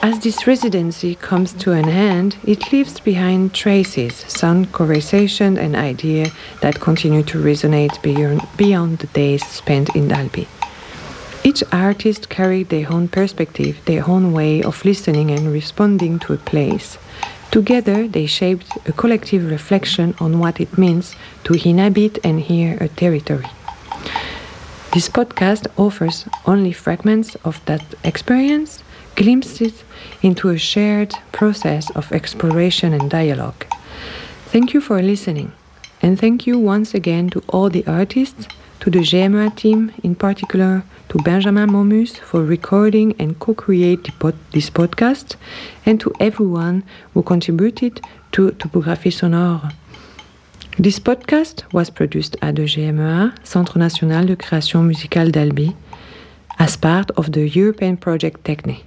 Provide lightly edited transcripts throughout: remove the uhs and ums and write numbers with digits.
As this residency comes to an end, it leaves behind traces, sound, conversation, and ideas that continue to resonate beyond the days spent in Dalby. Each artist carried their own perspective, their own way of listening and responding to a place. Together, they shaped a collective reflection on what it means to inhabit and hear a territory. This podcast offers only fragments of that experience, glimpses into a shared process of exploration and dialogue. Thank you for listening, and thank you once again to all the artists, to the GMEA team, in particular to Benjamin Momus for recording and co-create this podcast, and to everyone who contributed to Topographie Sonore. This podcast was produced at the GMEA, Centre National de Création Musicale d'Albi, as part of the European project Techne.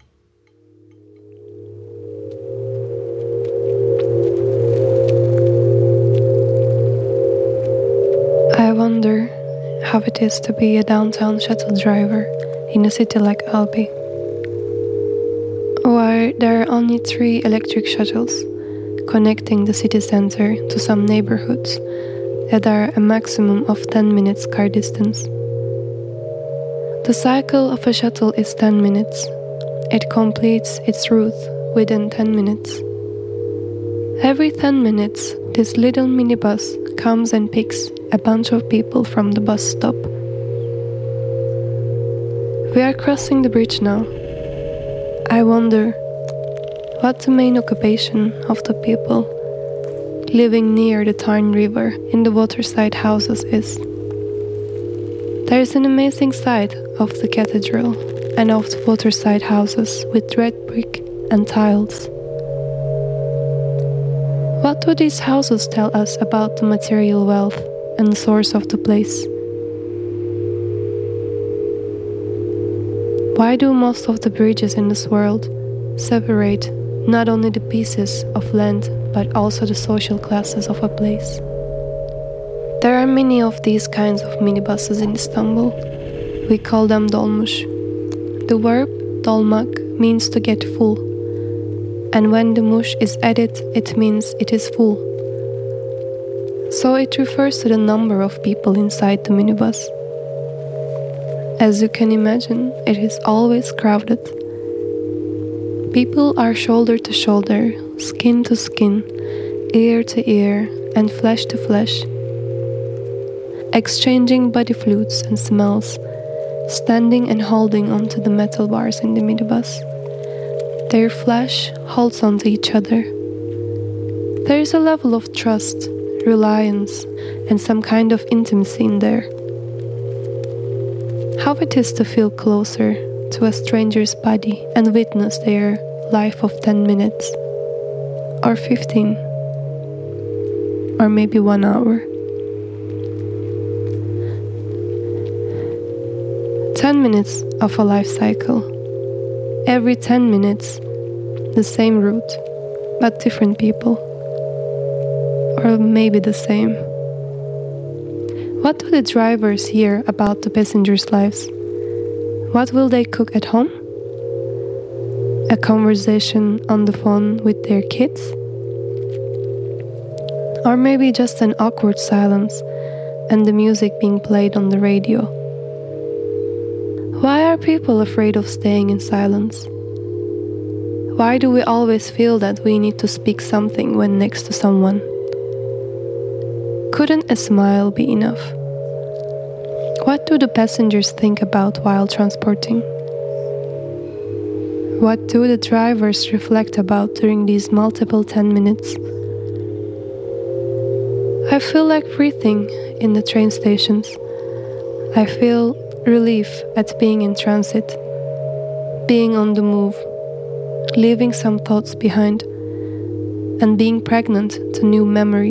I wonder how it is to be a downtown shuttle driver in a city like Albi, where there are only 3 electric shuttles connecting the city center to some neighborhoods that are a maximum of 10 minutes car distance. The cycle of a shuttle is 10 minutes. It completes its route within 10 minutes. Every 10 minutes, this little minibus comes and picks a bunch of people from the bus stop. We are crossing the bridge now. I wonder what the main occupation of the people living near the Tarn River in the waterside houses is. There is an amazing sight of the cathedral and of the waterside houses with red brick and tiles. What do these houses tell us about the material wealth and the source of the place? Why do most of the bridges in this world separate not only the pieces of land but also the social classes of a place? There are many of these kinds of minibuses in Istanbul. We call them dolmuş. The verb dolmak means to get full, and when the mush is added, it means it is full. So it refers to the number of people inside the minibus. As you can imagine, it is always crowded. People are shoulder to shoulder, skin to skin, ear to ear, and flesh to flesh, exchanging body fluids and smells, standing and holding onto the metal bars in the minibus. Their flesh holds onto each other. There is a level of trust, reliance, and some kind of intimacy in there. How it is to feel closer to a stranger's body and witness their life of 10 minutes, or 15, or maybe 1 hour. 10 minutes of a life cycle. Every 10 minutes, the same route, but different people. Or maybe the same. What do the drivers hear about the passengers' lives? What will they cook at home? A conversation on the phone with their kids? Or maybe just an awkward silence and the music being played on the radio? Why are people afraid of staying in silence? Why do we always feel that we need to speak something when next to someone? Couldn't a smile be enough? What do the passengers think about while transporting? What do the drivers reflect about during these multiple 10 minutes? I feel like breathing in the train stations. I feel relief at being in transit, being on the move, leaving some thoughts behind, and being pregnant to new memories.